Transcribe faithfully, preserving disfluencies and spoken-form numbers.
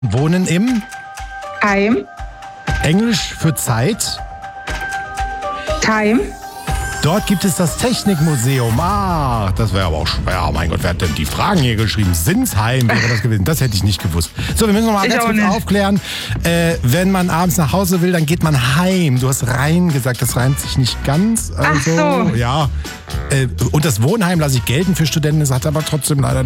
Wohnen im Heim. Englisch für Zeit. Time. Dort gibt es das Technikmuseum. Ah, das wäre aber auch schwer. Oh mein Gott, wer hat denn die Fragen hier geschrieben? Sinsheim wäre das gewesen. Das hätte ich nicht gewusst. So, wir müssen noch mal Ich ganz auch kurz nicht. aufklären. Äh, wenn man abends nach Hause will, dann geht man heim. Du hast rein gesagt, das reimt sich nicht ganz. Also, Ach so. Ja. Äh, und das Wohnheim lasse ich gelten für Studenten. Das hat aber trotzdem leider